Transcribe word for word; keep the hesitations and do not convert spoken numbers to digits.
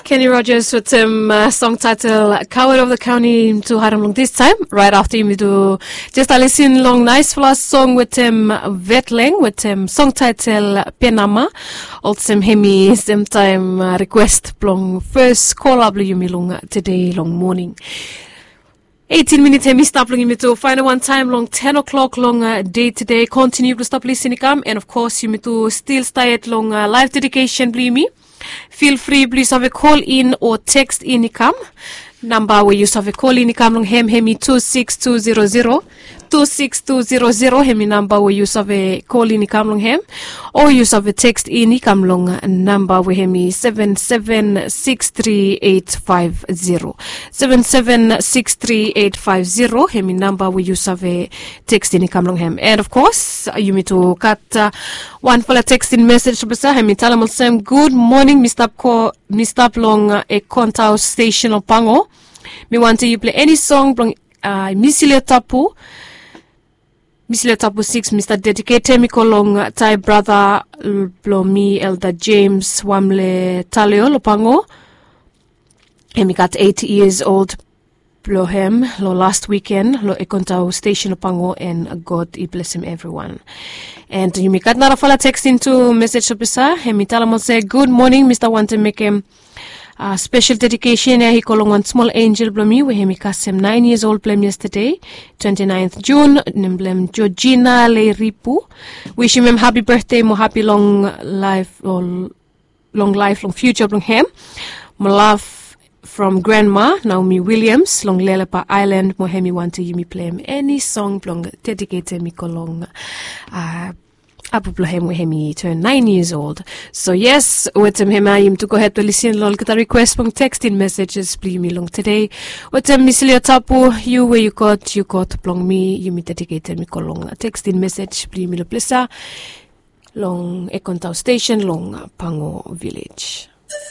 Kenny Rogers with him uh, song title Coward of the County to Haram Long this time. Right after him we do just a listen long nice last song with him Vetling with him song title Penama. Also hemi same time uh, request long first call up you long today long morning. eighteen minutes hemi stop long to final one time long ten o'clock long uh, day today. Continue to stop listening come and of course you to still stay at long uh, live dedication believe me. Feel free, please have a call in or text in come. Number where you have a call in come long hem hemi two six two zero zero two six two zero zero hemi number where you have a call in come long hem or you have a text in come long number where hemi seven seven six three eight five zero seven seven six three eight five zero hemi number where you have a text in come long hem. And of course you need to cut uh, one for a texting message to besa hemi tell them same good morning Mister Ko Mister Long uh, a Contao station of Pango. Me want to you play any song from uh, Misilio Tapu Misilio Tapu six Mister Dedicated me kolong Thai brother Blomi Elder James Wamle Taleo Lopango. And me got eighty years old Blohem lo last weekend lo Ekontao station Lopango and God he bless him everyone. And you me got not a follow text into message officer and me tell him say good morning Mister Want to make him Uh, special dedication eh, he calling on small angel blomi we him kasem nine years old blem yesterday twenty-ninth June blem Georgina Le Ripu wish him him happy birthday mo happy long life long, long life long future long him mo love from grandma Naomi Williams long Lelepa Island mo hemi want to you me play him any song long dedicated me kolong uh Abu Blahem Wehemi turned nine years old. So yes, with him Hemayim to go ahead to listen lol get a request from texting messages please me long today. With him Misilio Tapu, you where you got you got long me, you me dedicated me kolong texting message please me lo plesa long Ekontao station long Pango village.